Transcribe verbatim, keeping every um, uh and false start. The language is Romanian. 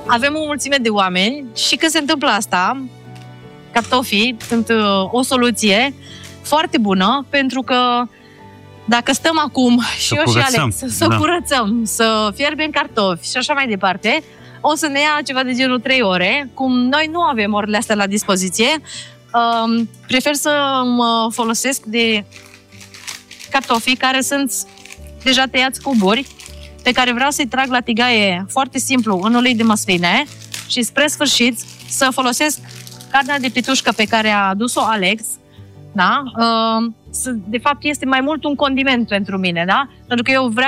avem o mulțime de oameni și când se întâmplă asta, cartofii sunt uh, o soluție foarte bună, pentru că dacă stăm acum și să eu curățăm. și Alex să, să da. curățăm, să fierbem cartofi și așa mai departe, o să ne ia ceva de genul trei ore. Cum noi nu avem orele astea la dispoziție, uh, prefer să mă folosesc de cartofii care sunt deja tăiați cuburi, pe care vreau să-i trag la tigaie foarte simplu în ulei de măsline și spre sfârșit să folosesc carnea de pitușcă pe care a adus-o Alex, da? Uh, de fapt este mai mult un condiment pentru mine, da? Pentru că eu vreau